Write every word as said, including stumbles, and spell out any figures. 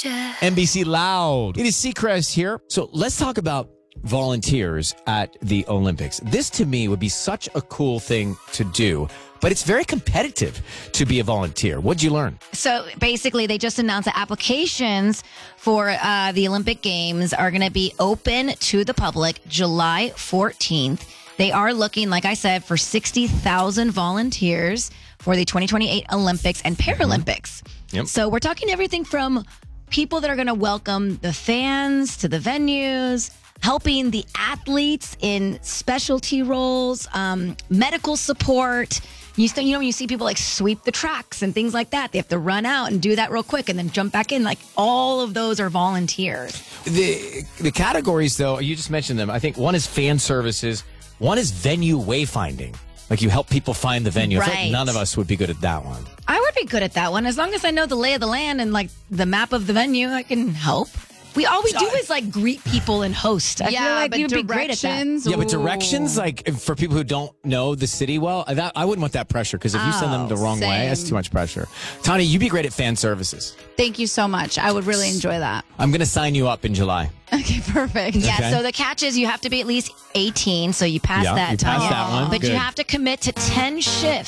Jeff. N B C Loud. It is Seacrest here. So let's talk about volunteers at the Olympics. This to me would be such a cool thing to do, but it's very competitive to be a volunteer. What'd you learn? So basically, they just announced that applications for uh, the Olympic Games are going to be open to the public July fourteenth. They are looking, like I said, for sixty thousand volunteers for the twenty twenty-eight Olympics and Paralympics. Mm-hmm. Yep. So we're talking everything from people that are going to welcome the fans to the venues, helping the athletes in specialty roles, um, medical support. You, st- you know, when you see people like sweep the tracks and things like that, they have to run out and do that real quick and then jump back in. Like all of those are volunteers. The the categories, though, you just mentioned them. I think one is fan services. One is venue wayfinding. Like you help people find the venue. I feel like Right. none of us would be good at that one. I would be good at that one. As long as I know the lay of the land and like the map of the venue, I can help. We all we do is like greet people and host. I yeah, feel like but you'd be great at that. directions. Yeah, but ooh. directions, like for people who don't know the city well, that I wouldn't want that pressure because if you send them the Oh, wrong way, that's same. too much pressure. Tani, you'd be great at fan services. Thank you so much. I would really enjoy that. I'm going to sign you up in July. Okay, perfect. Yeah, Okay. so the catch is you have to be at least eighteen, so you pass Yeah, that, you pass Tanya. that one. But you Good. have to commit to ten shifts.